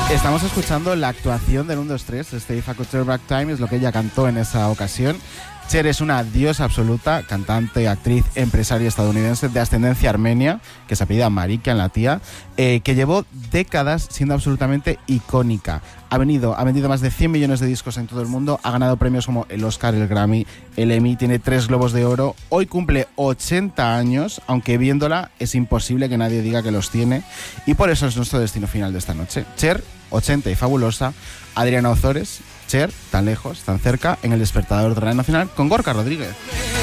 Estamos escuchando la actuación del 1, 2, 3, este If I Could Turn Back Time, es lo que ella cantó en esa ocasión. Cher es una diosa absoluta, cantante, actriz, empresaria estadounidense de ascendencia armenia, que se apellida Marikian, la tía, que llevó décadas siendo absolutamente icónica. Ha vendido más de 100 millones de discos en todo el mundo, ha ganado premios como el Oscar, el Grammy, el Emmy, tiene 3 Globos de Oro, hoy cumple 80 años, aunque viéndola es imposible que nadie diga que los tiene, y por eso es nuestro destino final de esta noche. Cher, 80 y fabulosa, Adriana Ozores, Cher, tan lejos, tan cerca, en El Despertador de Radio Nacional, con Gorka Rodríguez.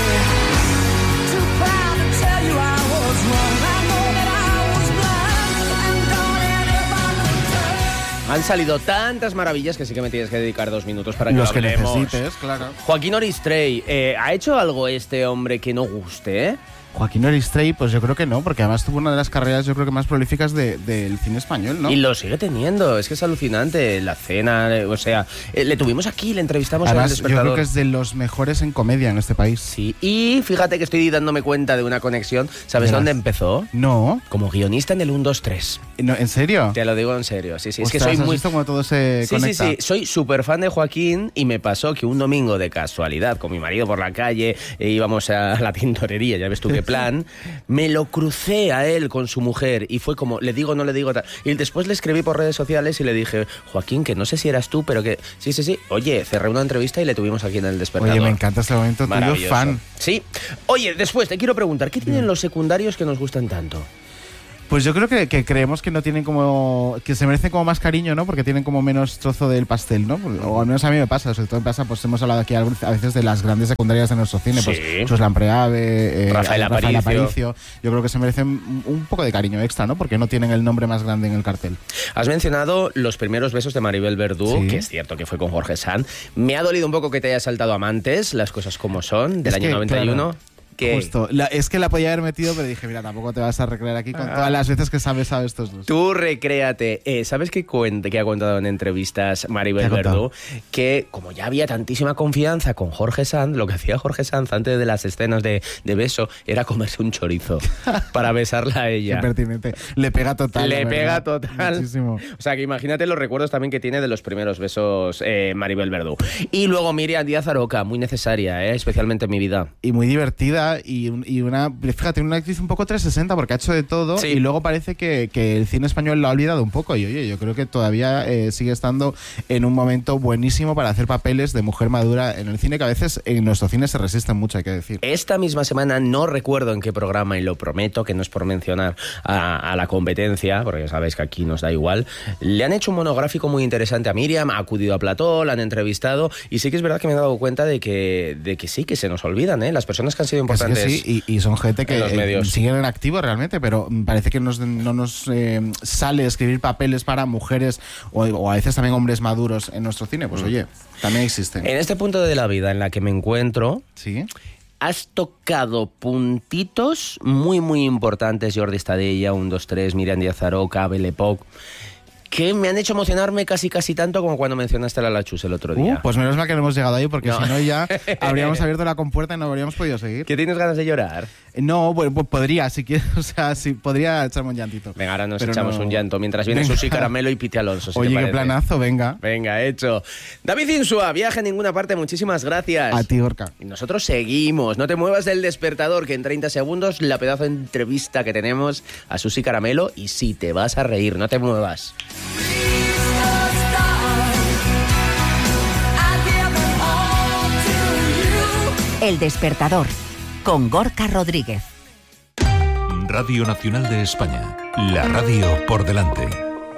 Han salido tantas maravillas que sí que me tienes que dedicar 2 minutos para que los lo hablemos. Que necesites, claro. Joaquín Oristrey, ¿ha hecho algo este hombre que no guste? Joaquín Oristrey, pues yo creo que no, porque además tuvo una de las carreras yo creo que más prolíficas del cine español, ¿no? Y lo sigue teniendo, es que es alucinante. La cena, o sea, le tuvimos aquí, le entrevistamos además, en El Despertador. yo creo que es de los mejores en comedia en este país. Sí, y fíjate que estoy dándome cuenta de una conexión. ¿Sabes dónde empezó? No. Como guionista en el 1, 2, 3. No, ¿en serio? Te lo digo en serio, sí. Ostras, es que soy ¿has muy... visto cómo todo se conecta? Sí, soy súper fan de Joaquín y me pasó que un domingo de casualidad, con mi marido por la calle, íbamos a la tintorería, ya ves tú qué plan, me lo crucé a él con su mujer y fue como, le digo, no le digo tal. Y después le escribí por redes sociales y le dije, Joaquín, que no sé si eras tú, pero que... Sí. Oye, cerré una entrevista y le tuvimos aquí en El Despertador. Oye, me encanta este momento tuyo, fan. Sí. Oye, después te quiero preguntar, ¿qué tienen los secundarios que nos gustan tanto? Pues yo creo que creemos que no tienen como... que se merecen como más cariño, ¿no? Porque tienen como menos trozo del pastel, ¿no? O al menos a mí me pasa, sobre todo me pasa, pues hemos hablado aquí a veces de las grandes secundarias de nuestro cine, sí. Pues Chus Lampreave, Rafael Aparicio. Yo creo que se merecen un poco de cariño extra, ¿no? Porque no tienen el nombre más grande en el cartel. Has mencionado los primeros besos de Maribel Verdú, sí. Que es cierto que fue con Jorge Sanz. Me ha dolido un poco que te haya saltado Amantes, las cosas como son, del año 91. Claro. Justo, es que la podía haber metido, pero dije, mira, tampoco te vas a recrear aquí con todas las veces que sabes a estos dos. Tú recréate. ¿Sabes qué ha contado en entrevistas Maribel Verdú? Que como ya había tantísima confianza con Jorge Sanz, lo que hacía Jorge Sanz antes de las escenas de beso era comerse un chorizo para besarla a ella. Qué pertinente. Le pega total. Le pega total. Muchísimo. O sea, que imagínate los recuerdos también que tiene de los primeros besos Maribel Verdú. Y luego Miriam Díaz Aroca, muy necesaria, especialmente en mi vida. Y muy divertida. Y una, fíjate, una actriz un poco 360 porque ha hecho de todo, sí. Y luego parece que el cine español lo ha olvidado un poco y oye, yo creo que todavía sigue estando en un momento buenísimo para hacer papeles de mujer madura en el cine, que a veces en nuestro cine se resisten mucho, hay que decir. Esta misma semana, no recuerdo en qué programa, y lo prometo que no es por mencionar a la competencia, porque ya sabéis que aquí nos da igual, le han hecho un monográfico muy interesante a Miriam, ha acudido a plató, la han entrevistado, y sí que es verdad que me he dado cuenta de que sí, que se nos olvidan, las personas que han sido importantes. Sí, y son gente que siguen en activo realmente, pero parece que no nos sale escribir papeles para mujeres o a veces también hombres maduros en nuestro cine. Pues oye, también existen. En este punto de la vida en la que me encuentro, ¿sí? Has tocado puntitos muy, muy importantes. Jordi Estadella, 1, 2, 3, Miriam Díaz Aroca, Belle Époque, que me han hecho emocionarme casi tanto como cuando mencionaste a la Chus el otro día. Pues menos mal que no hemos llegado ahí, porque si no ya habríamos abierto la compuerta y no habríamos podido seguir. ¿Que tienes ganas de llorar? No, bueno, pues podría, si quieres, o sea, sí, podría echarme un llantito. Venga, ahora nos echamos un llanto, mientras viene Susi Caramelo y Piti Alonso. Oye, qué planazo, venga. Venga, hecho. David Insua, viaje a ninguna parte, muchísimas gracias. A ti, Gorka. Y nosotros seguimos, no te muevas del despertador, que en 30 segundos la pedazo de entrevista que tenemos a Susi Caramelo, y sí, te vas a reír, no te muevas. El Despertador, con Gorka Rodríguez. Radio Nacional de España, la radio por delante.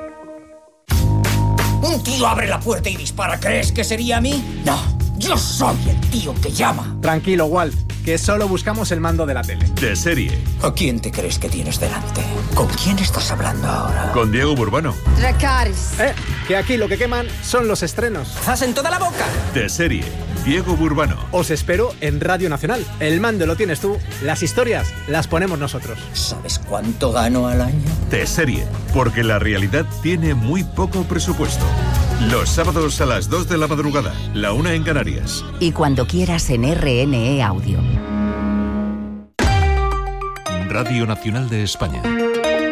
Un tío abre la puerta y dispara. ¿Crees que sería a mí? No, yo soy el tío que llama. Tranquilo, Walt, que solo buscamos el mando de la tele. De serie. ¿A quién te crees que tienes delante? ¿Con quién estás hablando ahora? Con Diego Burbano. Dracarys. Que aquí lo que queman son los estrenos. ¡Zas en toda la boca! De serie. Diego Burbano. Os espero en Radio Nacional. El mando lo tienes tú, las historias las ponemos nosotros. ¿Sabes cuánto gano al año? De serie, porque la realidad tiene muy poco presupuesto. Los sábados a las 2 de la madrugada, la 1 en Canarias. Y cuando quieras en RNE Audio. Radio Nacional de España.